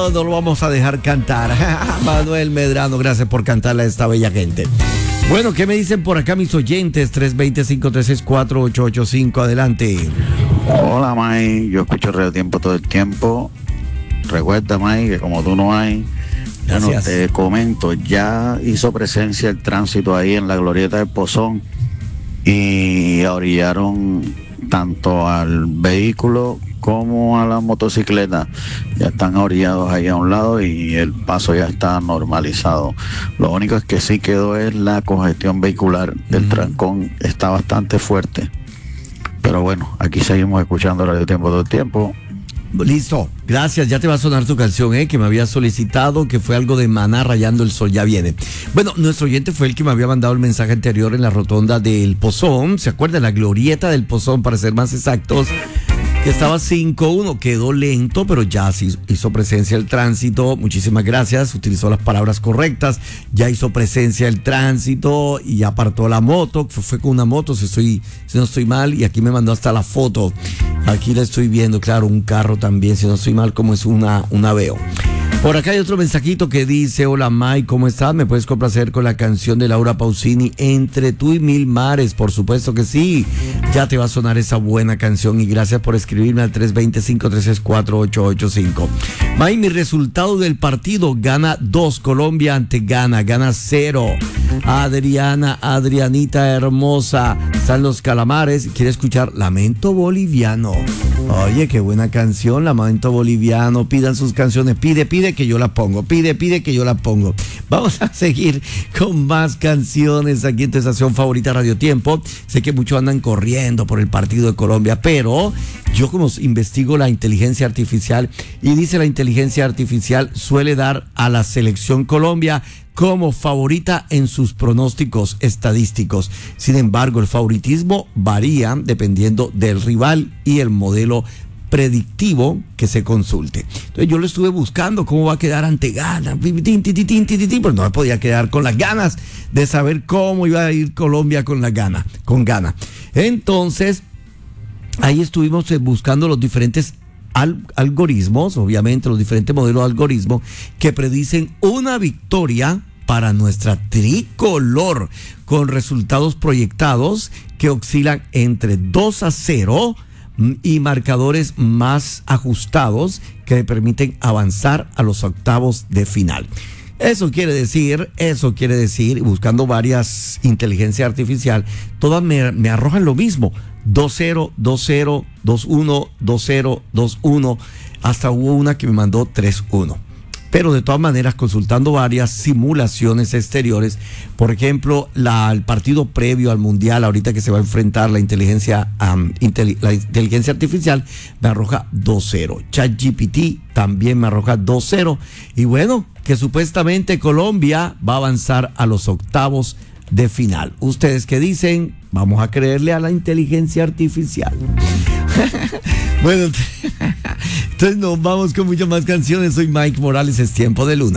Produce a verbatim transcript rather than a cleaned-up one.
no, no lo vamos a dejar cantar. Manuel Medrano, gracias por cantarle a esta bella gente. Bueno, ¿qué me dicen por acá mis oyentes? tres dos cero, cinco tres seis, cuatro ocho ocho cinco, adelante. Hola, May, yo escucho Radio Tiempo todo el tiempo. Recuerda, May, que como tú no hay, bueno, Gracias. te comento, ya hizo presencia el tránsito ahí en la glorieta del Pozón y orillaron tanto al vehículo como a la motocicleta. Ya están orillados ahí a un lado y el paso ya está normalizado. Lo único es que sí quedó es la congestión vehicular. El Mm. trancón está bastante fuerte. Pero bueno, aquí seguimos escuchando Radio Tiempo todo el tiempo. Listo, gracias, ya te va a sonar tu canción, ¿eh? Que me había solicitado, que fue algo de Maná, Rayando el Sol, ya viene. Bueno, nuestro oyente fue el que me había mandado el mensaje anterior en la rotonda del Pozón, ¿se acuerda? La glorieta del Pozón, para ser más exactos, que estaba cinco uno, quedó lento, pero ya sí hizo presencia el tránsito. Muchísimas gracias, utilizó las palabras correctas, ya hizo presencia el tránsito y ya apartó la moto, fue, fue con una moto, si, estoy, si no estoy mal, y aquí me mandó hasta la foto. Aquí la estoy viendo, claro, un carro también, si no estoy mal, como es una, una Aveo. Por acá hay otro mensajito que dice: hola May, ¿cómo estás? ¿Me puedes complacer con la canción de Laura Pausini, Entre tú y mil mares? Por supuesto que sí, ya te va a sonar esa buena canción y gracias por escribirme al tres dos cero, cinco tres seis, cuatro ocho ocho cinco. May, mi resultado del partido: gana dos, Colombia ante Ghana, gana cero. Adriana, Adrianita hermosa, están los calamares, quiere escuchar Lamento Boliviano. Oye, qué buena canción, Lamento Boliviano. Pidan sus canciones, pide, pide que yo la pongo, pide, pide que yo la pongo. Vamos a seguir con más canciones aquí en tu estación favorita Radio Tiempo. Sé que muchos andan corriendo por el partido de Colombia, pero yo como investigo la inteligencia artificial, y dice la inteligencia artificial suele dar a la selección Colombia como favorita en sus pronósticos estadísticos. Sin embargo, el favoritismo varía dependiendo del rival y el modelo predictivo que se consulte. Entonces yo lo estuve buscando cómo va a quedar ante Ghana, pero no me podía quedar con las ganas de saber cómo iba a ir Colombia con la Ghana, con Ghana. Entonces ahí estuvimos buscando los diferentes Al, algoritmos, obviamente los diferentes modelos de algoritmo que predicen una victoria para nuestra tricolor, con resultados proyectados que oscilan entre dos a cero y marcadores más ajustados que permiten avanzar a los octavos de final. Eso quiere decir, eso quiere decir, buscando varias inteligencias artificial, todas me, me arrojan lo mismo: dos cero, dos cero, dos uno, dos cero, dos uno, hasta hubo una que me mandó tres uno. Pero de todas maneras, consultando varias simulaciones exteriores, por ejemplo, la, el partido previo al Mundial, ahorita que se va a enfrentar la inteligencia, um, intel, la inteligencia artificial, me arroja dos cero. ChatGPT también me arroja dos cero. Y bueno, que supuestamente Colombia va a avanzar a los octavos de final. ¿Ustedes qué dicen? Vamos a creerle a la inteligencia artificial. Bueno, entonces nos vamos con muchas más canciones. Soy Mike Morales, es Tiempo de Luna.